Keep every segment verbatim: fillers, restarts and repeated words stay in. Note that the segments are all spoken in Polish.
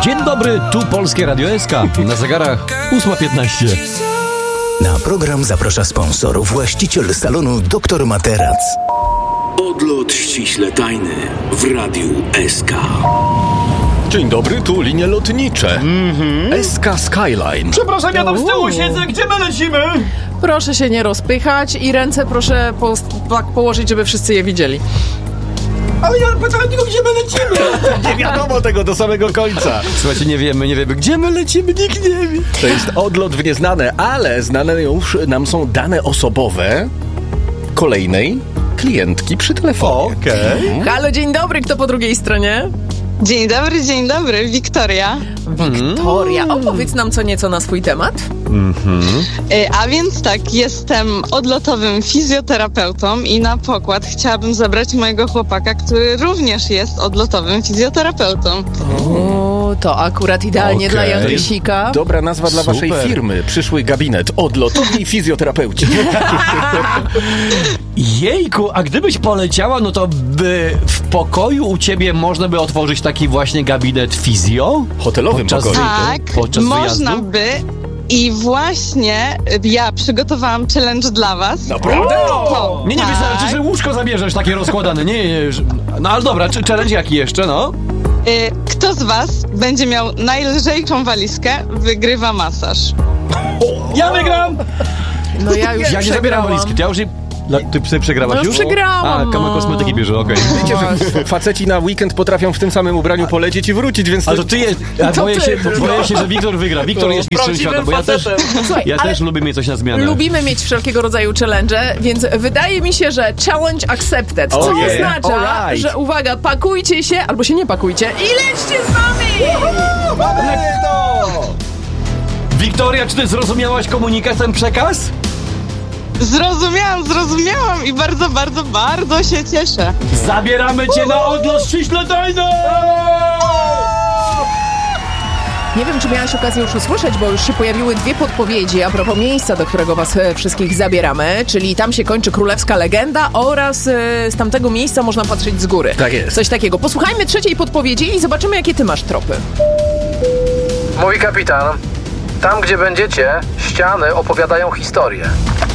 Dzień dobry, tu Polskie Radio S K. Na zegarach ósma piętnaście. Na program zaprasza sponsor, właściciel salonu doktor Materac. Odlot ściśle tajny w Radiu S K. Dzień dobry, tu linie lotnicze. Mm-hmm. S K Skyline. Przepraszam, ja tam z tyłu siedzę, gdzie my lecimy? Proszę się nie rozpychać i ręce proszę po, tak położyć, żeby wszyscy je widzieli. Ale ja pytałem tylko, gdzie my lecimy? Nie wiadomo tego do samego końca. Słuchajcie, nie wiemy, nie wiemy, gdzie my lecimy, nikt nie wie. To jest odlot w nieznane, ale znane już nam są dane osobowe kolejnej klientki przy telefonie. Okej. Okay. Halo, dzień dobry, kto po drugiej stronie? Dzień dobry, dzień dobry, Wiktoria. Wiktoria, opowiedz nam co nieco na swój temat. Mhm. Y, A więc tak, jestem odlotowym fizjoterapeutą i na pokład chciałabym zabrać mojego chłopaka, który również jest odlotowym fizjoterapeutą. O, to akurat idealnie Okej. dla Jandrysika. Dobra nazwa dla Super. waszej firmy. Przyszły gabinet. Odlotowi fizjoterapeuci. Jejku, a gdybyś poleciała, no to by w pokoju u ciebie można by otworzyć taki właśnie gabinet fizjo? Hotelowym Podczas- pokoju. Tak, podczas można wyjazdu? by. I właśnie y, ja przygotowałam challenge dla was. Naprawdę? To, Nie, nie, tak. wystarczy, że łóżko zabierzesz takie rozkładane. Nie, nie, że- no ale dobra, czy challenge jaki jeszcze, no? Y, Kto z was będzie miał najlżejszą walizkę, wygrywa masaż. Ja wygram! No ja już Ja nie zabieram przegrałam. walizki, ja już nie... Dla- Ty psy przegrałaś No już już? przegrałam, A, kama no. kosmetyki bierze, okej. Wiecie, że faceci na weekend potrafią w tym samym ubraniu polecieć i wrócić, więc... A to ty jest... A To boję, ty. się, boję się, że Wiktor wygra. Wiktor No, jest mistrzem prawdziwym świata, bo ja też, Słuchaj, ja ale też lubię mieć coś na zmianę. lubimy mieć wszelkiego rodzaju challenge, więc wydaje mi się, że challenge accepted. Co Oh yeah. oznacza, Alright. że uwaga, pakujcie się, albo się nie pakujcie i lećcie z nami! Mamy to! Wiktoria, czy ty zrozumiałaś komunikat, ten przekaz? Zrozumiałam, zrozumiałam i bardzo, bardzo, bardzo się cieszę. Zabieramy cię na odlot ściśle tajny! Nie wiem, czy miałaś okazję już usłyszeć, bo już się pojawiły dwie podpowiedzi a propos miejsca, do którego was e, wszystkich zabieramy, czyli tam się kończy królewska legenda oraz e, z tamtego miejsca można patrzeć z góry. Tak jest. Coś takiego. Posłuchajmy trzeciej podpowiedzi i zobaczymy, jakie ty masz tropy. Mój kapitan, tam gdzie będziecie, ściany opowiadają historię.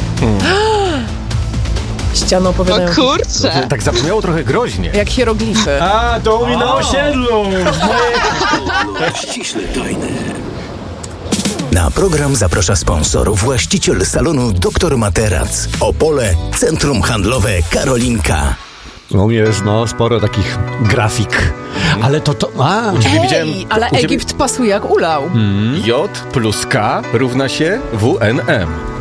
Ściany O opowiadają kurczę. Tak zabrzmiało trochę groźnie. jak hieroglify. A, to u mnie na osiedlu! Odlot ściśle tajny. Na program zaprasza sponsor, właściciel salonu doktor Materac. Opole, Centrum Handlowe Karolinka. U mnie jest, no, sporo takich grafik. Ale to to... A, Ciebie widziałem... Ej, ale u ciebie- Egipt pasuje jak ulał. J plus K równa się W N M.